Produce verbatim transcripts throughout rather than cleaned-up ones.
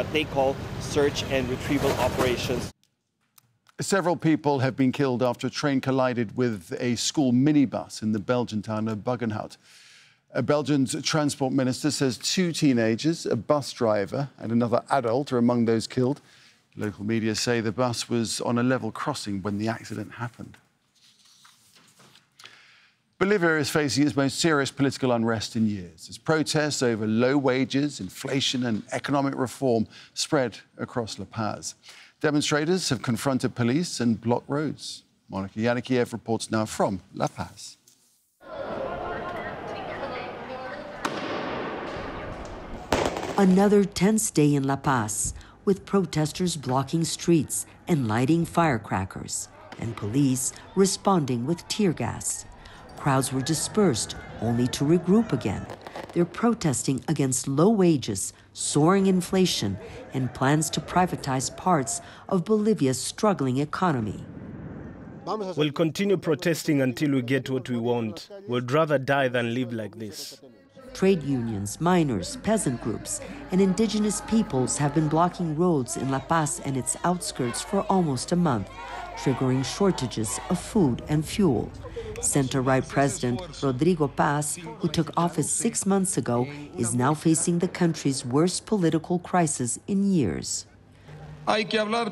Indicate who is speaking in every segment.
Speaker 1: what they call search and retrieval operations.
Speaker 2: Several people have been killed after a train collided with a school minibus in the Belgian town of Buggenhout. A Belgian's transport minister says two teenagers, a bus driver and another adult are among those killed. Local media say the bus was on a level crossing when the accident happened. Bolivia is facing its most serious political unrest in years as protests over low wages, inflation and economic reform spread across La Paz. Demonstrators have confronted police and blocked roads. Monica Yanikiev reports now from La Paz.
Speaker 3: Another tense day in La Paz, with protesters blocking streets and lighting firecrackers, and police responding with tear gas. Crowds were dispersed, only to regroup again. They're protesting against low wages, soaring inflation, and plans to privatize parts of Bolivia's struggling economy.
Speaker 4: We'll continue protesting until we get what we want. We'd rather die than live like this.
Speaker 3: Trade unions, miners, peasant groups, and indigenous peoples have been blocking roads in La Paz and its outskirts for almost a month, triggering shortages of food and fuel. Center-right President Rodrigo Paz, who took office six months ago, is now facing the country's worst political crisis in years.
Speaker 5: We have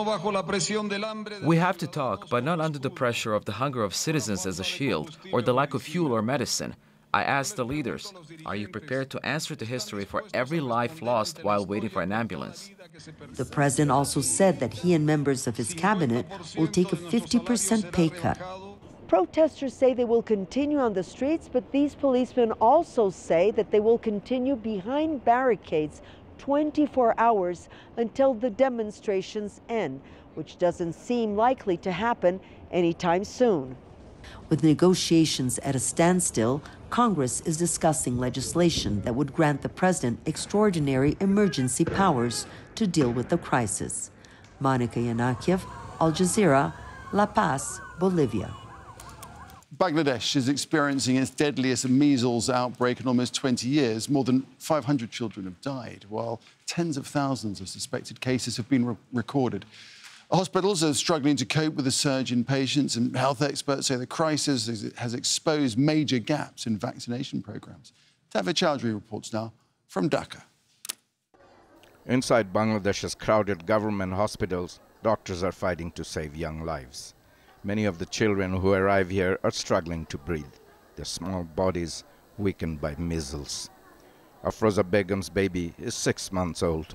Speaker 6: to talk, but not under the pressure of the hunger of citizens as a shield, or the lack of fuel or medicine. I asked the leaders, are you prepared to answer to history for every life lost while waiting for an ambulance?
Speaker 3: The president also said that he and members of his cabinet will take a fifty percent pay cut. Protesters say they will continue on the streets, but these policemen also say that they will continue behind barricades twenty-four hours until the demonstrations end, which doesn't seem likely to happen anytime soon. With negotiations at a standstill, Congress is discussing legislation that would grant the president extraordinary emergency powers to deal with the crisis. Monica Yanikiev, Al Jazeera, La Paz, Bolivia.
Speaker 2: Bangladesh is experiencing its deadliest measles outbreak in almost twenty years. More than five hundred children have died, while tens of thousands of suspected cases have been re recorded. Hospitals are struggling to cope with the surge in patients, and health experts say the crisis has exposed major gaps in vaccination programs. Tavir Chowdhury reports now from Dhaka.
Speaker 7: Inside Bangladesh's crowded government hospitals, doctors are fighting to save young lives. Many of the children who arrive here are struggling to breathe, their small bodies weakened by measles. Afroza Begum's baby is six months old.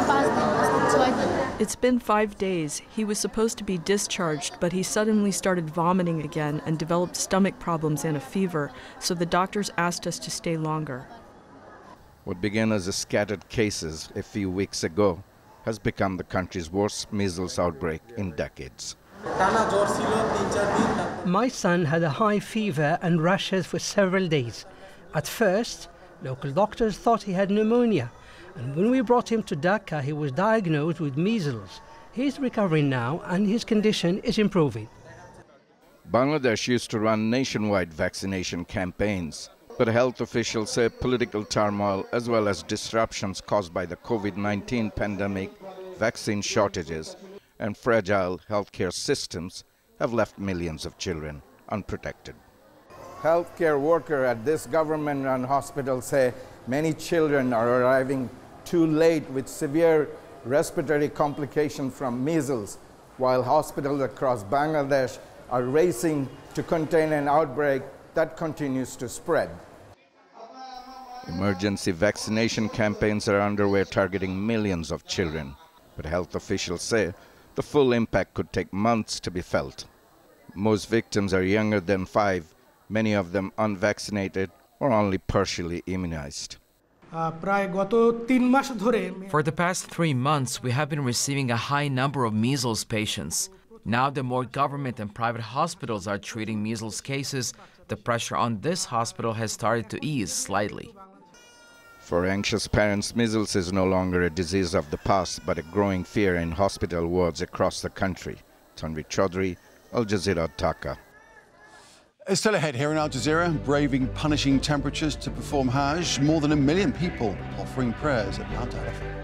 Speaker 8: It's been five days. He was supposed to be discharged, but he suddenly started vomiting again and developed stomach problems and a fever, so the doctors asked us to stay longer.
Speaker 7: What began as a scattered cases a few weeks ago has become the country's worst measles outbreak in decades.
Speaker 9: My son had a high fever and rashes for several days. At first, local doctors thought he had pneumonia, and when we brought him to Dhaka, he was diagnosed with measles. He's recovering now, and his condition is improving.
Speaker 7: Bangladesh used to run nationwide vaccination campaigns, but health officials say political turmoil as well as disruptions caused by the COVID nineteen pandemic, vaccine shortages, and fragile healthcare systems have left millions of children unprotected.
Speaker 10: Healthcare workers at this government-run hospital say many children are arriving too late with severe respiratory complications from measles, while hospitals across Bangladesh are racing to contain an outbreak that continues to spread.
Speaker 7: Emergency vaccination campaigns are underway targeting millions of children, but health officials say the full impact could take months to be felt. Most victims are younger than five, many of them unvaccinated or only partially immunized.
Speaker 11: For the past three months, we have been receiving a high number of measles patients. Now that more government and private hospitals are treating measles cases, the pressure on this hospital has started to ease slightly.
Speaker 7: For anxious parents, measles is no longer a disease of the past, but a growing fear in hospital wards across the country. Tanvi Chaudhry, Al Jazeera, Dhaka.
Speaker 2: Still ahead here in Al Jazeera, braving punishing temperatures to perform Hajj. More than a million people offering prayers at Mount Arafah.